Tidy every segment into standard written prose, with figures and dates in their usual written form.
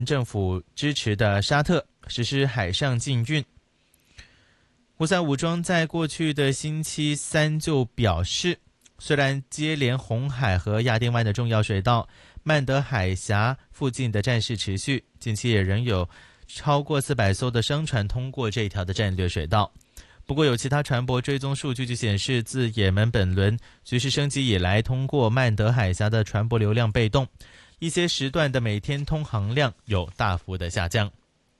政府支持的沙特实施海上禁运。胡塞武装在过去的星期三就表示，虽然接连红海和亚丁湾的重要水道曼德海峡附近的战事持续，近期也仍有超过400艘的商船通过这条的战略水道。不过有其他船舶追踪数据就显示，自也门本轮局势升级以来，通过曼德海峡的船舶流量被动，一些时段的每天通航量有大幅的下降。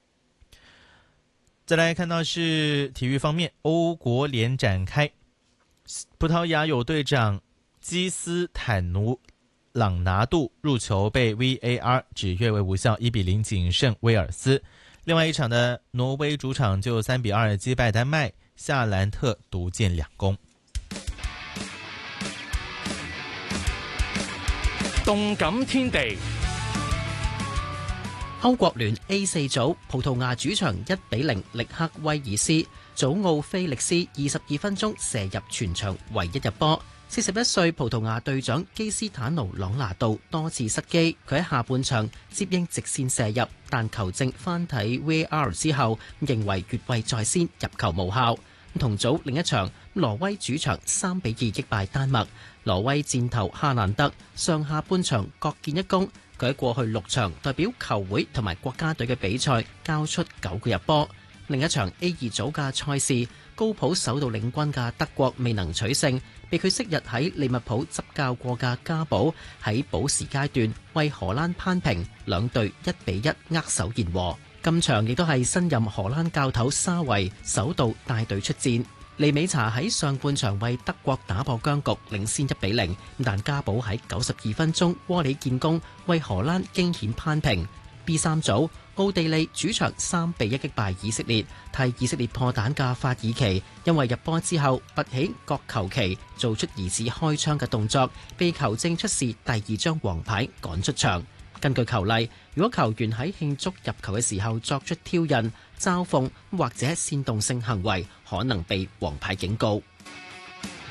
再来看到是体育方面，欧国联展开，葡萄牙有队长基斯坦奴朗拿度入球被 VAR 指越为无效，1-0仅胜威尔斯。另外一场的挪威主场就3-2击败丹麦，夏兰特独建2功。 動感天地。 歐國聯 A4 組，葡萄牙主場1-0力克威爾斯，祖奧菲力斯22分鐘射入全場唯一入波。41歲葡萄牙隊長基斯坦奴朗拿度多次失機，佢喺下半場接應直線射入，但球證翻睇 VAR 之後認為越位在先，入球無效。同組另一場，挪威主場3-2擊敗丹麥，挪威箭頭哈蘭德上下半場各建一功，佢喺過去6場代表球會同埋國家隊嘅比賽交出9個入波。另一場 A2 組嘅賽事，高普首度領軍嘅德國未能取勝，被佢昔日喺利物浦執教過嘅加保喺補時階段為荷蘭扳平，兩隊1-1握手言和。今場亦都係新任荷蘭教頭沙維首度帶隊出戰。利美查喺上半場為德國打破僵局，領先1-0，但加保喺92分鐘窩里建功，為荷蘭驚險扳平。B3 組，奧地利主場3-1擊敗以色列，替以色列破蛋嘅法爾奇，因為入波之後拔起角球旗，做出疑似開槍嘅動作，被球證出示第2張黃牌趕出場。根據球例，如果球員喺慶祝入球嘅時候作出挑釁、嘲諷或者煽動性行為，可能被黃牌警告。